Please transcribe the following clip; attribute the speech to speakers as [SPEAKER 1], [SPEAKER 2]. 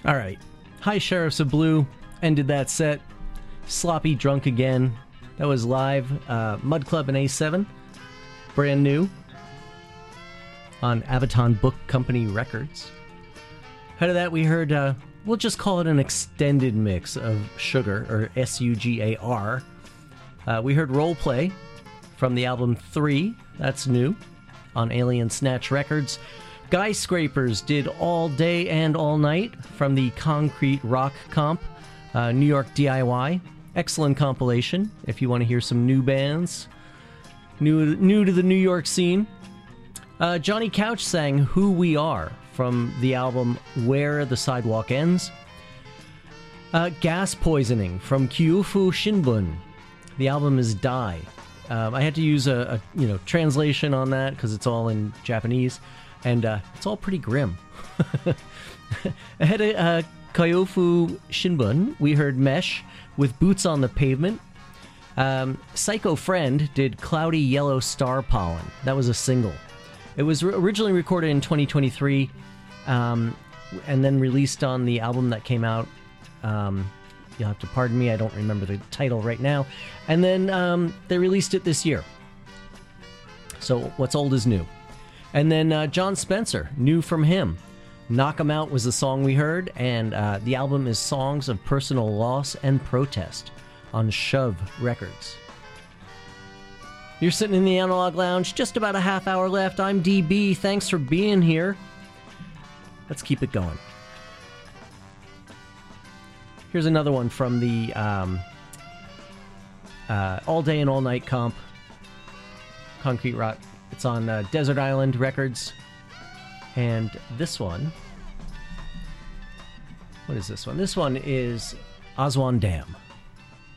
[SPEAKER 1] All right. Hi, Sheriffs of Blue. Ended that set. Sloppy Drunk Again. That was live. Mud Club and A7. Brand new. On Abaton Book Company Records. Ahead of that, we heard, we'll just call it an extended mix of Sugar, or S-U-G-A-R. We heard Roleplay from the album 3. That's new. On Alien Snatch Records. Guy Scrapers did All Day and All Night from the Concrete Rock Comp, New York DIY. Excellent compilation if you want to hear some new bands, new to the New York scene. Johnny Couch sang Who We Are from the album Where the Sidewalk Ends. Gas Poisoning from Kyufu Shinbun. The album is Die. I had to use a translation on that because it's all in Japanese. And it's all pretty grim. Ahead of Kyofu Shinbun, we heard Mesh with Boots on the Pavement. Psycho Friend did Cloudy Yellow Star Pollen. That was a single. It was originally recorded in 2023 and then released on the album that came out. You'll have to pardon me, I don't remember the title right now. And then they released it this year. So what's old is new. And then John Spencer, new from him. Knock 'Em Out was the song we heard, and the album is Songs of Personal Loss and Protest on Shove Records. You're sitting in the Analog Lounge, just about a half hour left. I'm DB, thanks for being here. Let's keep it going. Here's another one from the All Day and All Night comp, Concrete Rock. It's on Desert Island Records. And this one... What is this one? This one is Aswan Dam.